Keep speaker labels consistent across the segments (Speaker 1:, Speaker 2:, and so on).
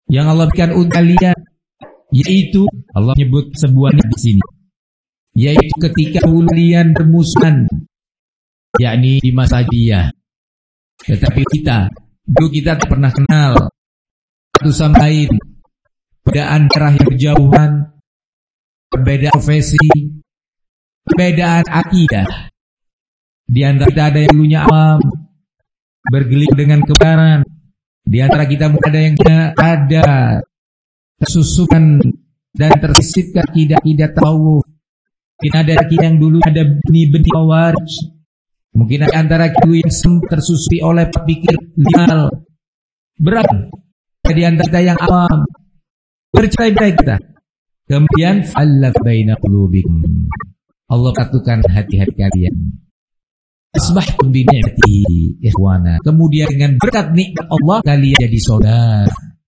Speaker 1: yang Allah berikan untuk kalian, yaitu Allah menyebut sebuah nikmat di sini, yaitu ketika kalian bermusuhan, yakni di masa jahiliyah. Tetapi dulu kita tak pernah kenal satu sama lain, perbedaan darah yang berjauhan, perbedaan profesi, perbedaan akidah. Di antara kita ada yang dulunya awam, bergelimang dengan kebenaran. Di antara kita ada yang ada tersusukan dan tersisipkan akidah-akidah tasawuf. Mungkin ada yang dulu ada benih-benih khawarij. Mungkin ada antara kita yang tersusupi oleh pikir liberal. Berat di antara kita yang awam, bercerai-berai kita. Kemudian fa'allaf baina qulubikum, Allah satukan hati-hati kalian. Asbahtum bi ni'matihi ikhwana. Kemudian dengan berkat nikmat Allah kalian jadi saudara.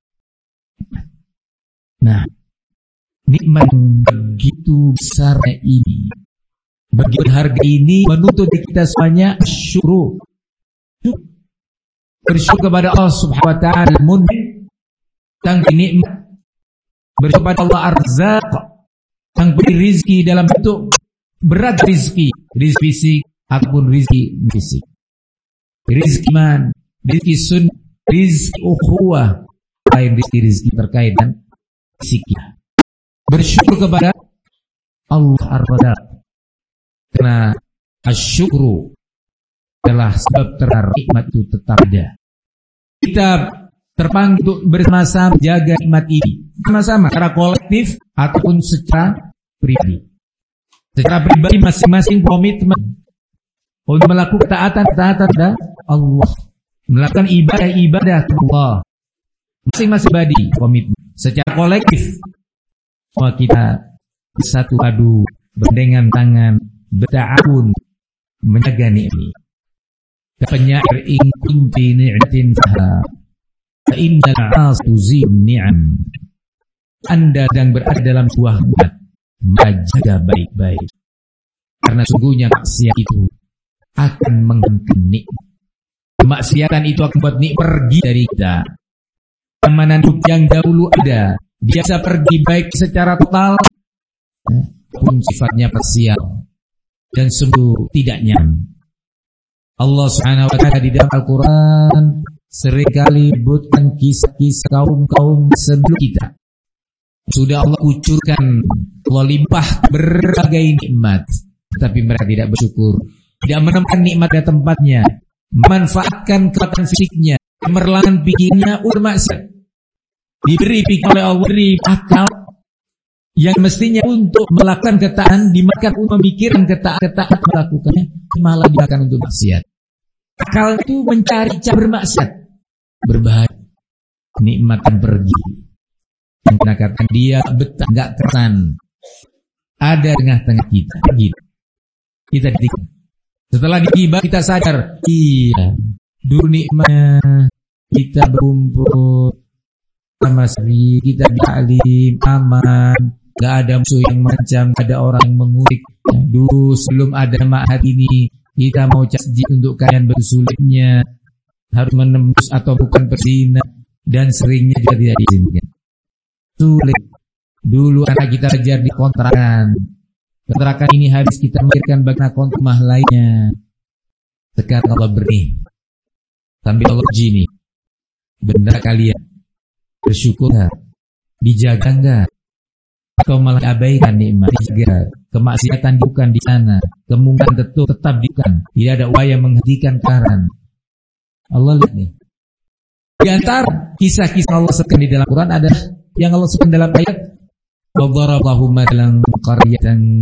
Speaker 1: Nah, nikmat begitu besarnya ini, begitu harga ini menuntut kita semuanya syukur. Bersyukur kepada Allah Subhanahu wa taala tentang nikmat. Bersyukur kepada Allah Ar-Razzaq yang beri rizki dalam bentuk berat rizki fisik ataupun rizki fisik, rizki iman, rizki sunnah, rizki ukhuwah, lain rizki terkait dengan fisiknya. Bersyukur kepada Allah Ar-Razzaq, karena asyukru adalah sebab terhadap nikmat itu tetap ada. Kita terpanggil untuk bersama-sama jaga nikmat ini, sama-sama secara kolektif ataupun secara pribadi. Secara pribadi masing-masing komitmen untuk melakukan ketaatan kepada Allah, melakukan ibadah Allah. Masing-masing pribadi komitmen. Secara kolektif semua kita bersatu padu, berdengan tangan, berta'awun menjaga nikmat. Penyair in kunti ni'matin faha fa innal 'as tuzim ni'am. Anda sedang berada dalam sebuah nikmat, maka jaga baik-baik, karena sungguhnya maksiat itu akan menghentikan nikmat. Kemaksiatan itu akan membuat nikmat pergi dari kita. Keamanan yang dahulu ada biasa pergi baik secara total, pun sifatnya parsial dan sungguh tidak nyaman. Allah Subhanahu wa taala di dalam Al-Quran seringkali menyebutkan kisah-kisah kaum-kaum sebelum kita. Sudah Allah kucurkan, Allah limpah berbagai nikmat, tetapi mereka tidak bersyukur, tidak menemukan nikmat pada tempatnya, memanfaatkan kekuatan fisiknya, kemerlangan pikirnya maksiat. Diberi pikir oleh Allah, diberi akal yang mestinya untuk melakukan ketaatan, dimakan untuk memikirkan ketaatan melakukannya, malah dimakan untuk maksiat. Akal itu mencari cara bermaksiat, berbahaya, nikmat akan pergi. Yang kita katakan dia betah, enggak keran, ada tengah-tengah kita, pergi. Kita ditikam. Setelah digibah kita sadar, iya, dulu nikmat kita berkumpul sama seri, kita ta'lim aman, gak ada musuh yang macam, gak ada orang yang mengurik. Dulu sebelum ada ma'had ini, kita mau casjid untuk kalian bersulitnya, harus menembus atau bukan berzina, dan seringnya juga tidak diizinkan. Sulit. Dulu anak kita belajar di kontrakan. Kontrakan ini habis kita memikirkan bagaimana kontrak rumah lainnya. Sekarang Allah beri, sambil Allah uji nih, benar kalian bersyukur gak? Dijaga enggak? Atau malah abaikan nikmat? Dijaga. Kemaksiatan bukan di sana, kemungkaran tetap bukan. Tidak ada upaya menghentikan karan. Allah lihat nih. Di antara kisah-kisah Allah sebutkan di dalam Quran ada yang Allah sebutkan dalam ayat, وَضَرَبَهُ مَثَلًا قَرْيَةً